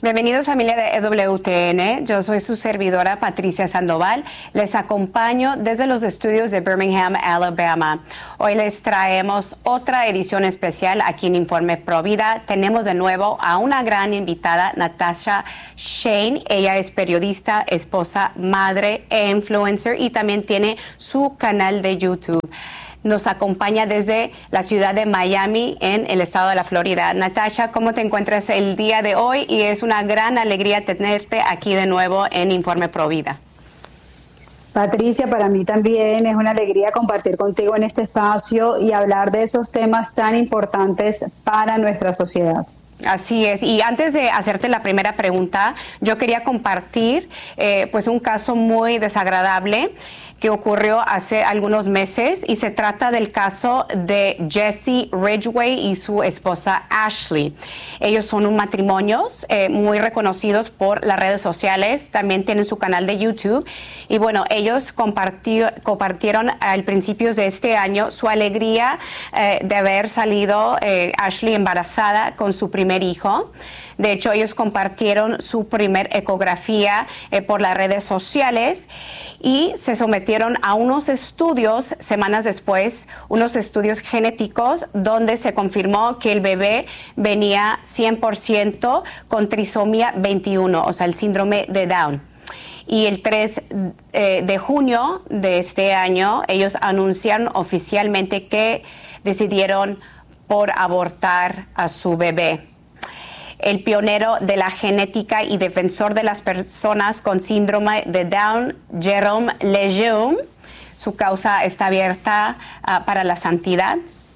Bienvenidos familia de EWTN, yo soy su servidora Patricia Sandoval, les acompaño desde los estudios de Birmingham, Alabama. Hoy les traemos otra edición especial aquí en Informe Provida. Tenemos de nuevo a una gran invitada, Natasha Shane. Ella es periodista, esposa, madre e influencer y también tiene su canal de YouTube. Nos acompaña desde la ciudad de Miami, en el estado de la Florida. Natasha, ¿cómo te encuentras el día de hoy? Y es una gran alegría tenerte aquí de nuevo en Informe Provida. Patricia, para mí también es una alegría compartir contigo en este espacio y hablar de esos temas tan importantes para nuestra sociedad. Así es. Y antes de hacerte la primera pregunta, yo quería compartir pues un caso muy desagradable que ocurrió hace algunos meses y se trata del caso de Jesse Ridgway y su esposa Ashley. Ellos son un matrimonio muy reconocidos por las redes sociales, también tienen su canal de YouTube y bueno, ellos compartieron al principio de este año su alegría de haber salido Ashley embarazada con su primer hijo. De hecho, ellos compartieron su primer ecografía por las redes sociales y se sometieron a unos estudios semanas después, unos estudios genéticos donde se confirmó que el bebé venía 100% con trisomía 21, o sea, el síndrome de Down. Y el 3 de junio de este año, ellos anunciaron oficialmente que decidieron por abortar a su bebé. El pionero de la genética y defensor de las personas con síndrome de Down, Jerome Lejeune, su causa está abierta para la santidad.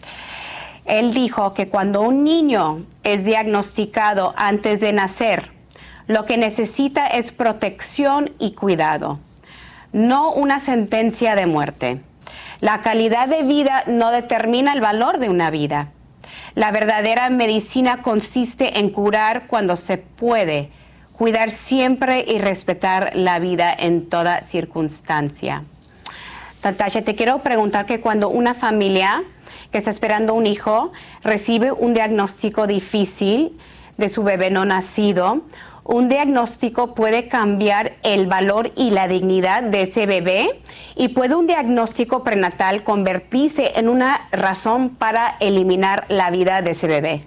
Él dijo que cuando un niño es diagnosticado antes de nacer, lo que necesita es protección y cuidado, no una sentencia de muerte. La calidad de vida no determina el valor de una vida. La verdadera medicina consiste en curar cuando se puede, cuidar siempre y respetar la vida en toda circunstancia. Natasha, te quiero preguntar que cuando una familia que está esperando un hijo recibe un diagnóstico difícil de su bebé no nacido, un diagnóstico puede cambiar el valor y la dignidad de ese bebé y puede un diagnóstico prenatal convertirse en una razón para eliminar la vida de ese bebé.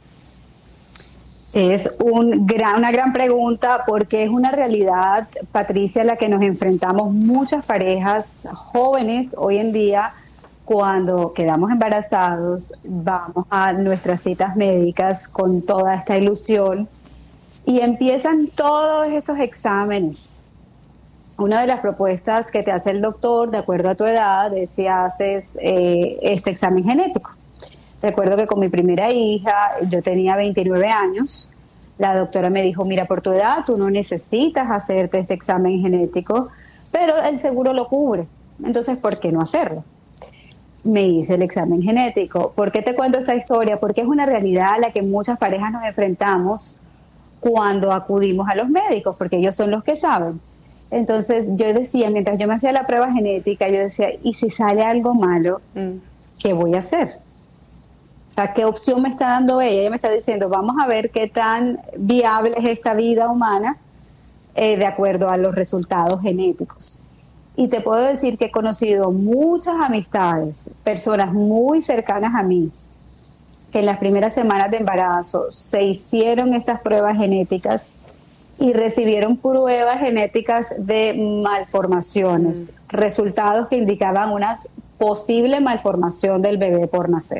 Es una gran pregunta porque es una realidad, Patricia, a la que nos enfrentamos muchas parejas jóvenes hoy en día. Cuando quedamos embarazados, vamos a nuestras citas médicas con toda esta ilusión y empiezan todos estos exámenes. Una de las propuestas que te hace el doctor, de acuerdo a tu edad, es si haces este examen genético. Recuerdo que con mi primera hija, yo tenía 29 años, la doctora me dijo, mira, por tu edad tú no necesitas hacerte este examen genético, pero el seguro lo cubre, entonces ¿por qué no hacerlo? Me hice el examen genético. ¿Por qué te cuento esta historia? Porque es una realidad a la que muchas parejas nos enfrentamos cuando acudimos a los médicos, porque ellos son los que saben. Entonces yo decía, mientras yo me hacía la prueba genética, yo decía, ¿y si sale algo malo? ¿Qué voy a hacer? O sea, ¿qué opción me está dando ella? Ella me está diciendo, vamos a ver qué tan viable es esta vida humana de acuerdo a los resultados genéticos. Y te puedo decir que he conocido muchas amistades, personas muy cercanas a mí, que en las primeras semanas de embarazo se hicieron estas pruebas genéticas y recibieron pruebas genéticas de malformaciones, resultados que indicaban una posible malformación del bebé por nacer.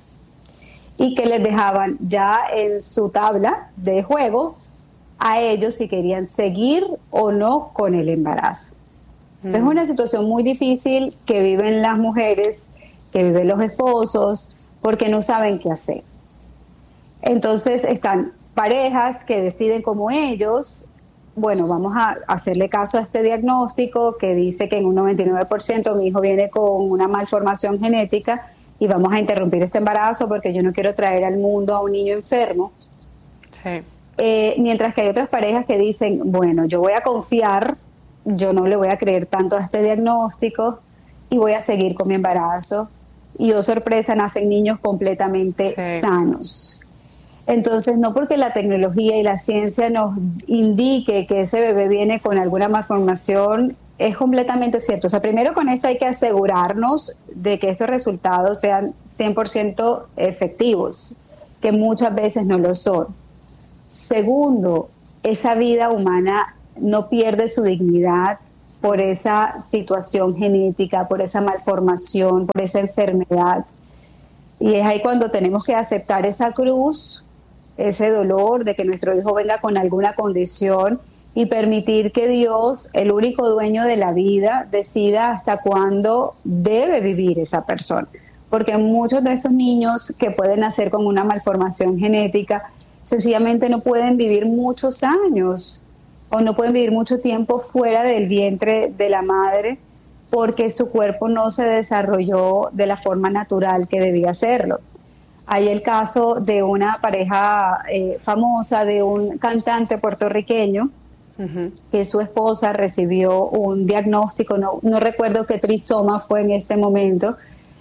Y que les dejaban ya en su tabla de juego a ellos si querían seguir o no con el embarazo. Entonces es una situación muy difícil que viven las mujeres, que viven los esposos, porque no saben qué hacer. Entonces están parejas que deciden como ellos, bueno, vamos a hacerle caso a este diagnóstico que dice que en un 99% mi hijo viene con una malformación genética y vamos a interrumpir este embarazo porque yo no quiero traer al mundo a un niño enfermo. Sí. Mientras que hay otras parejas que dicen, bueno, yo voy a confiar, yo no le voy a creer tanto a este diagnóstico y voy a seguir con mi embarazo. Y oh sorpresa, nacen niños completamente sanos. Entonces, no porque la tecnología y la ciencia nos indique que ese bebé viene con alguna malformación, es completamente cierto. O sea, primero con esto hay que asegurarnos de que estos resultados sean 100% efectivos, que muchas veces no lo son. Segundo, esa vida humana no pierde su dignidad por esa situación genética, por esa malformación, por esa enfermedad. Y es ahí cuando tenemos que aceptar esa cruz, ese dolor de que nuestro hijo venga con alguna condición y permitir que Dios, el único dueño de la vida, decida hasta cuándo debe vivir esa persona. Porque muchos de estos niños que pueden nacer con una malformación genética, sencillamente no pueden vivir muchos años o no pueden vivir mucho tiempo fuera del vientre de la madre porque su cuerpo no se desarrolló de la forma natural que debía hacerlo. Hay el caso de una pareja famosa, de un cantante puertorriqueño, que su esposa recibió un diagnóstico, no recuerdo qué trisoma fue en este momento,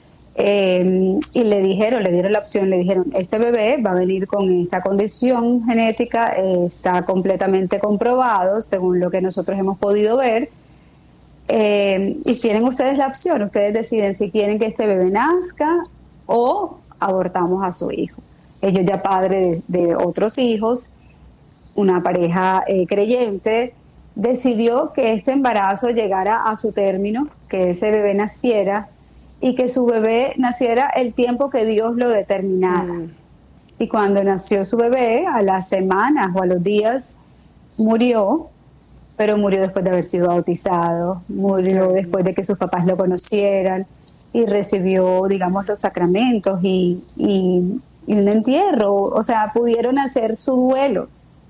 y le dieron la opción, le dijeron, este bebé va a venir con esta condición genética, está completamente comprobado, según lo que nosotros hemos podido ver, y tienen ustedes la opción, ustedes deciden si quieren que este bebé nazca o abortamos a su hijo. Ellos ya padres de otros hijos, una pareja creyente, decidió que este embarazo llegara a su término, que ese bebé naciera y que su bebé naciera el tiempo que Dios lo determinara. Y cuando nació su bebé, a las semanas o a los días, murió, pero murió después de haber sido bautizado, murió después de que sus papás lo conocieran y recibió, digamos, los sacramentos y un entierro, o sea, pudieron hacer su duelo.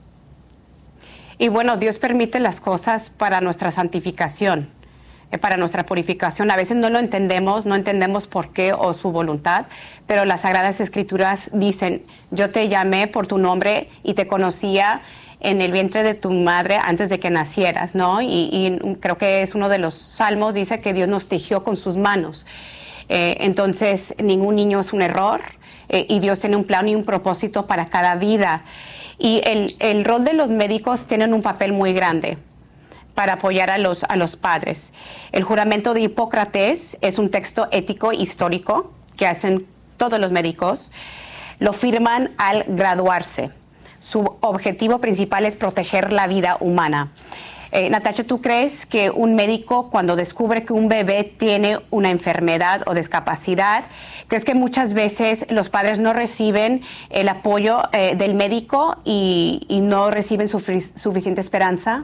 Y bueno, Dios permite las cosas para nuestra santificación, para nuestra purificación. A veces no lo entendemos, no entendemos por qué o su voluntad, pero las Sagradas Escrituras dicen, yo te llamé por tu nombre y te conocía en el vientre de tu madre antes de que nacieras, ¿no? Y creo que es uno de los salmos, dice que Dios nos tejió con sus manos. Entonces, ningún niño es un error y Dios tiene un plan y un propósito para cada vida. Y el rol de los médicos tienen un papel muy grande para apoyar a los padres. El juramento de Hipócrates es un texto ético histórico que hacen todos los médicos. Lo firman al graduarse. Su objetivo principal es proteger la vida humana. Natasha, ¿tú crees que un médico cuando descubre que un bebé tiene una enfermedad o discapacidad, crees que muchas veces los padres no reciben el apoyo del médico y no reciben suficiente esperanza?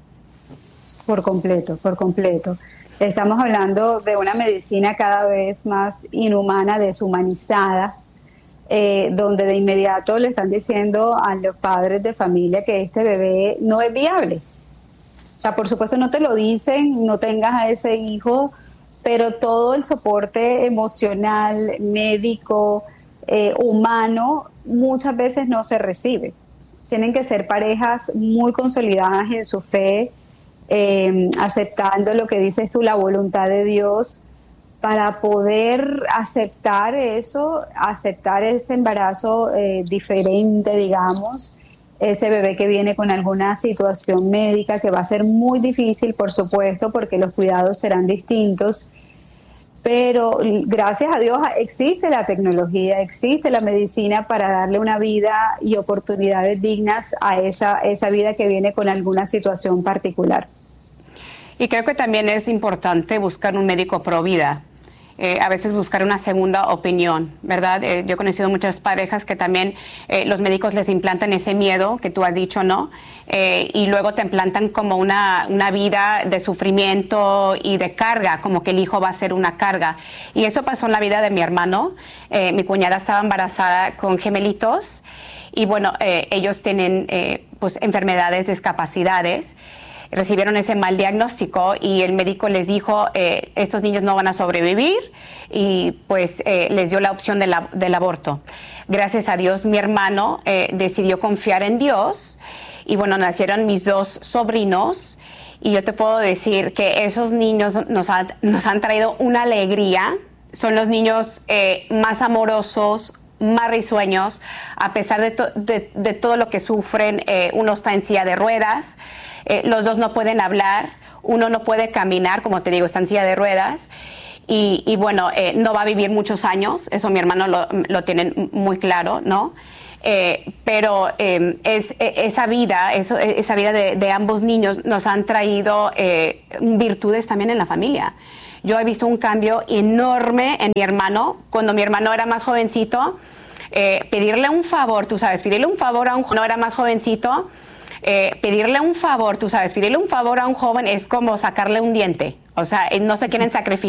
Por completo, por completo. Estamos hablando de una medicina cada vez más inhumana, deshumanizada, donde de inmediato le están diciendo a los padres de familia que este bebé no es viable. O sea, por supuesto no te lo dicen, no tengas a ese hijo, pero todo el soporte emocional, médico, humano, muchas veces no se recibe. Tienen que ser parejas muy consolidadas en su fe, aceptando lo que dices tú, la voluntad de Dios, para poder aceptar eso, aceptar ese embarazo diferente, digamos, ese bebé que viene con alguna situación médica que va a ser muy difícil, por supuesto, porque los cuidados serán distintos, pero gracias a Dios existe la tecnología, existe la medicina para darle una vida y oportunidades dignas a esa vida que viene con alguna situación particular. Y creo que también es importante buscar un médico pro vida. A veces buscar una segunda opinión, ¿verdad? Yo he conocido muchas parejas que también los médicos les implantan ese miedo que tú has dicho, ¿no? Y luego te implantan como una vida de sufrimiento y de carga, como que el hijo va a ser una carga. Y eso pasó en la vida de mi hermano. Mi cuñada estaba embarazada con gemelitos y bueno, ellos tienen pues enfermedades, discapacidades. Recibieron ese mal diagnóstico y el médico les dijo, estos niños no van a sobrevivir y pues les dio la opción del aborto. Gracias a Dios mi hermano decidió confiar en Dios y bueno, nacieron mis dos sobrinos y yo te puedo decir que esos niños nos han traído una alegría. Son los niños más amorosos, más risueños, a pesar de todo lo que sufren. Uno está en silla de ruedas, los dos no pueden hablar, uno no puede caminar, como te digo, está en silla de ruedas. Y bueno, no va a vivir muchos años, eso mi hermano lo tiene muy claro, ¿no? Pero esa vida de ambos niños nos han traído virtudes también en la familia. Yo he visto un cambio enorme en mi hermano. Cuando mi hermano era más jovencito, pedirle un favor, tú sabes, pedirle un favor a un joven, no era más jovencito, pedirle un favor, tú sabes, pedirle un favor a un joven es como sacarle un diente. O sea, no se quieren sacrificar.